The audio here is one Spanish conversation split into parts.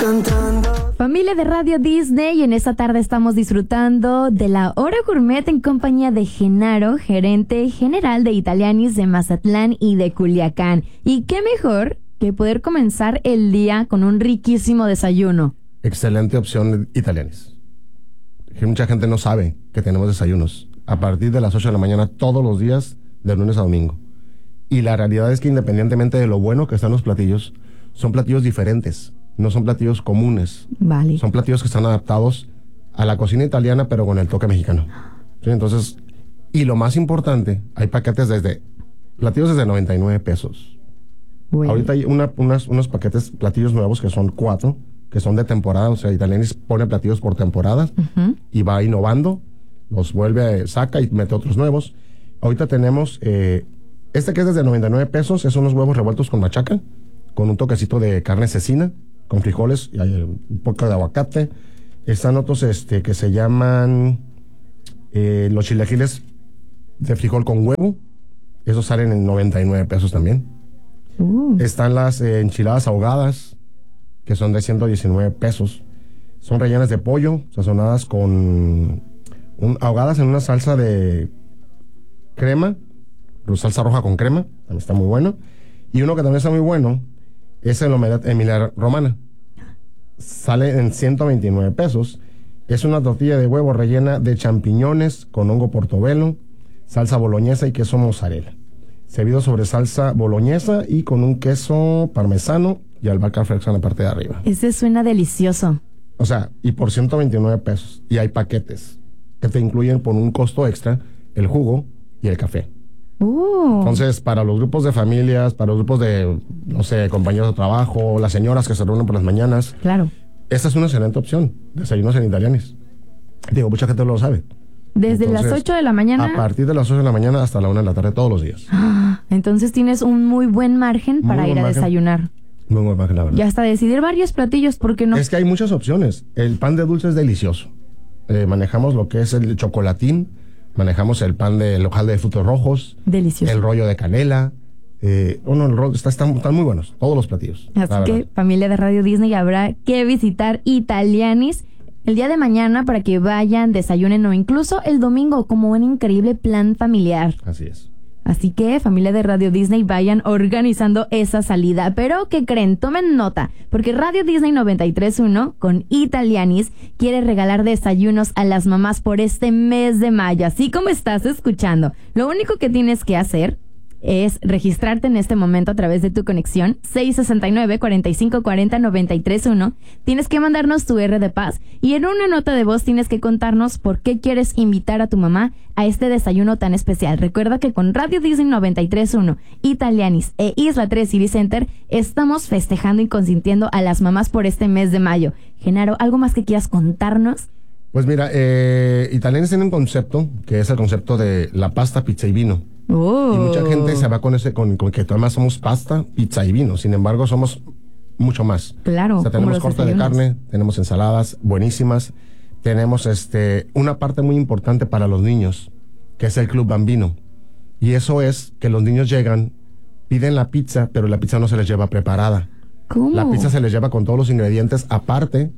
Familia de Radio Disney, y en esta tarde estamos disfrutando de la Hora Gourmet en compañía de Genaro, gerente general de Italianis de Mazatlán y de Culiacán. Y qué mejor que poder comenzar el día con un riquísimo desayuno. Excelente opción Italianis. Mucha gente no sabe que tenemos desayunos a partir de las 8 de la mañana todos los días, de lunes a domingo. Y la realidad es que independientemente de lo bueno que están los platillos, son platillos diferentes. No son platillos comunes. Vale. Son platillos que están adaptados a la cocina italiana, pero con el toque mexicano. ¿Sí? Entonces, y lo más importante, hay paquetes platillos desde 99 pesos. Bueno. Ahorita hay unos platillos nuevos que son 4, que son de temporada. O sea, Italianis pone platillos por temporada y va innovando, los saca y mete otros nuevos. Ahorita tenemos que es desde 99 pesos, es unos huevos revueltos con machaca, con un toquecito de carne cecina, con frijoles y hay un poco de aguacate. Están otros que se llaman los chilaquiles de frijol con huevo. Esos salen en 99 pesos también. Están las enchiladas ahogadas, que son de 119 pesos. Son rellenas de pollo, sazonadas ahogadas en una salsa de crema, salsa roja con crema, también está muy bueno. Y uno que también está muy bueno es el omelette Emilia Romana. Sale en 129 pesos. Es una tortilla de huevo rellena de champiñones con hongo portobello, salsa boloñesa y queso mozzarella. Servido sobre salsa boloñesa y con un queso parmesano y albahaca fresca en la parte de arriba. Ese suena delicioso. O sea, y por 129 pesos. Y hay paquetes que te incluyen por un costo extra el jugo y el café. Entonces, para los grupos de familias, para los grupos de, no sé, compañeros de trabajo, las señoras que se reúnen por las mañanas. Claro. Esta es una excelente opción. Desayunos en Italianis. Digo, mucha gente no lo sabe. Desde las 8 de la mañana. A partir de las 8 de la mañana hasta la 1 de la tarde todos los días. Entonces tienes un muy buen margen para ir a desayunar. Muy buen margen, la verdad. Y hasta decidir varios platillos, ¿por qué no? Es que hay muchas opciones. El pan de dulce es delicioso. Manejamos lo que es el chocolatín. Manejamos el pan de hojaldre de frutos rojos. Delicioso. El rollo de canela. Están muy buenos, todos los platillos. Así que, familia de Radio Disney, habrá que visitar Italianis el día de mañana para que vayan, desayunen o incluso el domingo como un increíble plan familiar. Así es. Así que, familia de Radio Disney, vayan organizando esa salida. Pero, ¿qué creen? Tomen nota, porque Radio Disney 93.1 con Italianis quiere regalar desayunos a las mamás por este mes de mayo. Así como estás escuchando. Lo único que tienes que hacer es registrarte en este momento a través de tu conexión 669-4540-931. Tienes que mandarnos tu R de paz y en una nota de voz tienes que contarnos por qué quieres invitar a tu mamá a este desayuno tan especial. Recuerda que con Radio Disney 93.1, Italianis e Isla 3 City Center estamos festejando y consintiendo a las mamás por este mes de mayo. Genaro, ¿algo más que quieras contarnos? Pues mira, Italianis tiene un concepto que es el concepto de la pasta, pizza y vino. Y mucha gente se va con que además somos pasta, pizza y vino. Sin embargo, somos mucho más. Claro. O sea, tenemos corte de carne, tenemos ensaladas buenísimas. Tenemos una parte muy importante para los niños, que es el Club Bambino. Y eso es que los niños llegan, piden la pizza, pero la pizza no se les lleva preparada. ¿Cómo? La pizza se les lleva con todos los ingredientes aparte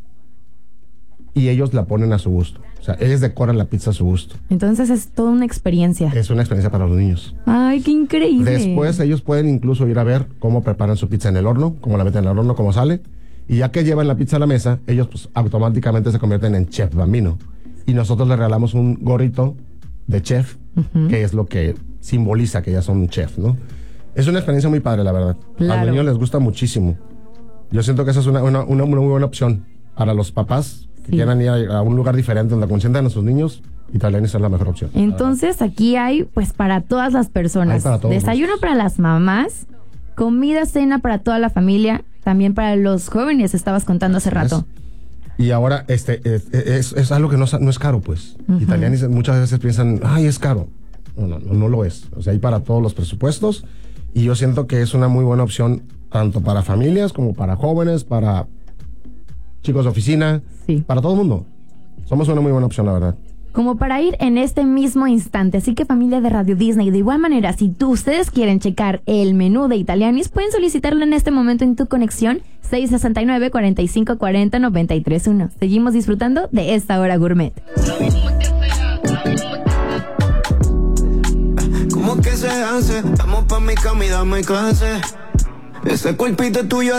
y ellos la ponen a su gusto. O sea, ellos decoran la pizza a su gusto. Entonces es toda una experiencia. Es una experiencia para los niños. ¡Ay, qué increíble! Después ellos pueden incluso ir a ver cómo preparan su pizza en el horno, cómo la meten en el horno, cómo sale. Y ya que llevan la pizza a la mesa, ellos pues automáticamente se convierten en chef bambino. Y nosotros les regalamos un gorrito de chef, que es lo que simboliza que ya son chef, ¿no? Es una experiencia muy padre, la verdad. Claro. A los niños les gusta muchísimo. Yo siento que esa es una muy buena opción para los papás que quieran ir a un lugar diferente donde consientan a sus niños. Italianis es la mejor opción. Entonces aquí hay pues para todas las personas. Para todos. Desayuno para las mamás, comida, cena para toda la familia, también para los jóvenes, estabas contando hace rato. Y ahora es algo que no es caro, pues. Italianis muchas veces piensan, ay, es caro. No lo es. O sea, hay para todos los presupuestos y yo siento que es una muy buena opción tanto para familias como para jóvenes, para chicos de oficina, para todo el mundo. Somos una muy buena opción, la verdad. como para ir en este mismo instante. Así que, familia de Radio Disney, de igual manera, si ustedes quieren checar el menú de Italianis, pueden solicitarlo en este momento en tu conexión 669-4540-931. Seguimos disfrutando de esta hora gourmet. ¿Cómo que se hace? Vamos pa' mi cama y dame clase. Ese cuerpito tuyo